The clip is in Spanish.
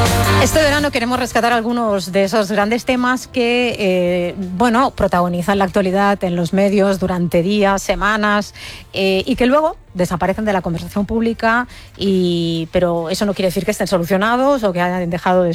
Este verano queremos rescatar algunos de esos grandes temas que, protagonizan la actualidad en los medios durante días, semanas, y que luego desaparecen de la conversación pública, pero eso no quiere decir que estén solucionados o que hayan dejado de